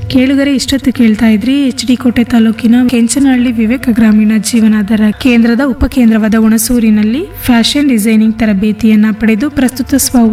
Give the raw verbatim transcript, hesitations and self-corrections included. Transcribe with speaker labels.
Speaker 1: ಕೇಳುಗರೆ ಇಷ್ಟೊತ್ತು ಕೇಳ್ತಾ ಇದ್ರಿ ಎಚ್ ಡಿ ಕೋಟೆ ತಾಲೂಕಿನ ಕೆಂಚನಹಳ್ಳಿ ವಿವೇಕ ಗ್ರಾಮೀಣ ಜೀವನಾಧಾರ ಕೇಂದ್ರದ ಉಪಕೇಂದ್ರವಾದ ಹುಣಸೂರಿನಲ್ಲಿ ಫ್ಯಾಷನ್ ಡಿಸೈನಿಂಗ್ ತರಬೇತಿಯನ್ನ ಪಡೆದು ಪ್ರಸ್ತುತ ಸ್ವ